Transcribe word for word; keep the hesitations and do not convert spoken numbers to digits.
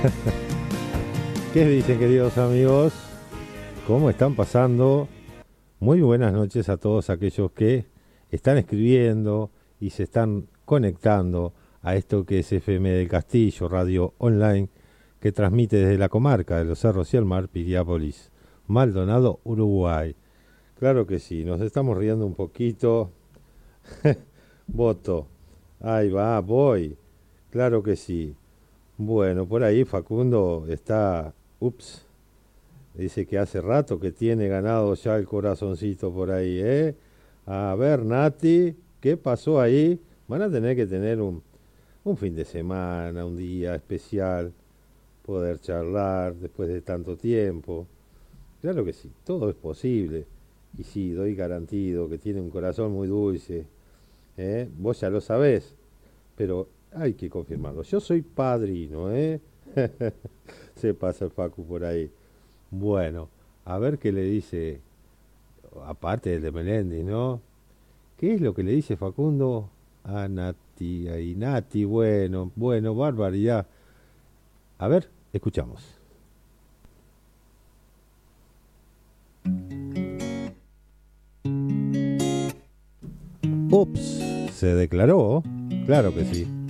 ¿Qué dicen, queridos amigos? ¿Cómo están pasando? Muy buenas noches a todos aquellos que están escribiendo y se están conectando a esto que es F M del Castillo, radio online, que transmite desde la comarca de los Cerros y el Mar, Piriápolis, Maldonado, Uruguay. Claro que sí, nos estamos riendo un poquito. Voto. Ahí va, voy. Claro que sí. Bueno, por ahí Facundo está, ups, dice que hace rato que tiene ganado ya el corazoncito por ahí, ¿eh? A ver, Nati, ¿qué pasó ahí? Van a tener que tener un, un fin de semana, un día especial, poder charlar después de tanto tiempo. Claro que sí, todo es posible. Y sí, doy garantido que tiene un corazón muy dulce, ¿eh? Vos ya lo sabés, pero hay que confirmarlo. Yo soy padrino, ¿eh? Se pasa el Facu por ahí. Bueno, a ver qué le dice, aparte del de Melendi, ¿no? ¿Qué es lo que le dice Facundo a Nati? Y Nati, bueno, bueno, barbaridad. A ver, escuchamos. Ups, se declaró, claro que sí.